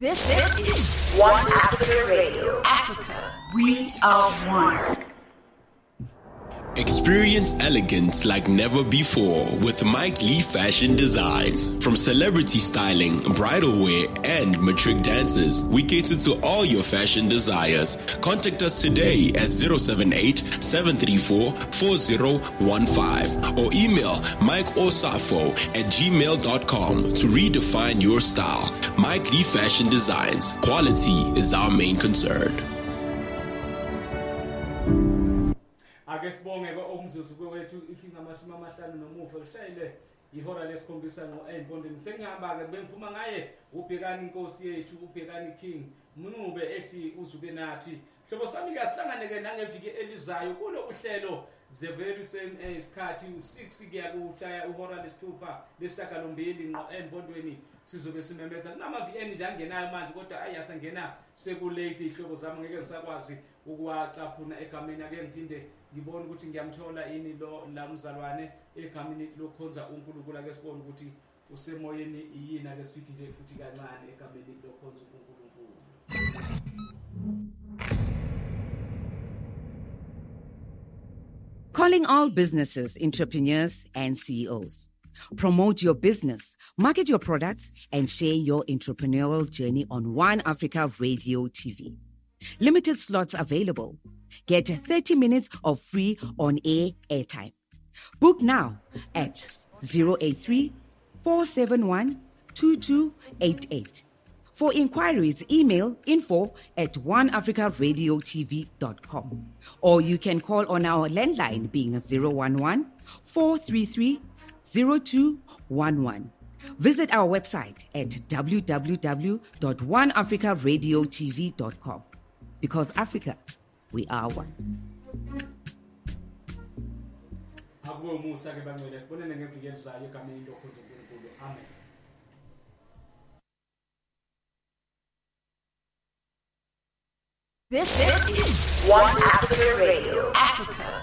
This is One Africa Radio. Africa, we are one. Experience elegance like never before with Mike Lee Fashion Designs. From celebrity styling, bridal wear, and matric dances, we cater to all your fashion desires. Contact us today at 078-734-4015 or email mikeosafo@gmail.com to redefine your style. Mike Lee Fashion Designs. Quality is our main concern. Ake sibonge umzuzu kwethu ithi ngamashumi amahlanu nomuva lishayile ihora lesikhombisa ngo-8 sengihamba ke bengiphuma ngaye ubhekani inkosi yethu ubhekani king Mnube ethi uzube nathi hlobo sami ke asihlangane ke nangeviki elizayo kulo uhlelo the very same isikhathi 6 kuya kushaya ihora lesithupha lesishagalombili ngo-8 sizobe simemetha kunama-VN nje angenayo manje kodwa ayasengena sekulate ihlobo zami ngeke ngisakwazi ukuwacaphuna egameni ake ngiphinde ngibona ukuthi ngiyamthola ini lo lamzalwane egameni lokhonza uNkulunkulu ake sibone ukuthi usemoyeni yini ake sifithi nje futhi kancane egameni lokhonza uNkulunkulu. Calling all businesses, entrepreneurs, and CEOs. Promote your business, market your products, and share your entrepreneurial journey on One Africa Radio TV. Limited slots available. Get 30 minutes of free on-air airtime. Book now at 083-471-2288. For inquiries, email info@oneafricaradiotv.com. Or you can call on our landline being 011-433-0211. Visit our website at www.oneafricaradiotv.com. Because Africa, we are one. This is One Africa Radio. Africa,